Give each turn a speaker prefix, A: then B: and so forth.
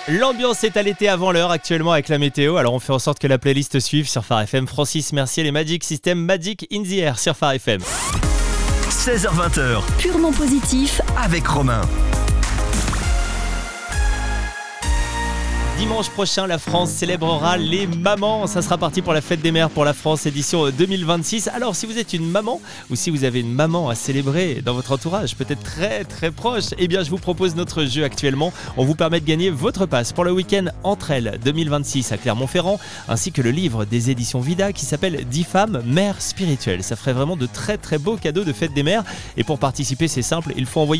A: L'ambiance est à l'été avant l'heure actuellement avec la météo, alors on fait en sorte que la playlist suive sur Phare FM. Francis Mercier, les Magic System, Magic in the Air sur Phare FM.
B: 16h20.
C: Purement positif
B: Avec Romain.
A: Dimanche prochain, la France célébrera les mamans. Ça sera parti pour la fête des mères pour la France édition 2026. Alors si vous êtes une maman ou si vous avez une maman à célébrer dans votre entourage, peut-être très très proche, eh bien je vous propose notre jeu actuellement. On vous permet de gagner votre passe pour le week-end Entre elles 2026 à Clermont-Ferrand, ainsi que le livre des éditions Vida qui s'appelle 10 femmes mères spirituelles. Ça ferait vraiment de très très beaux cadeaux de fête des mères. Et pour participer, c'est simple, il faut envoyer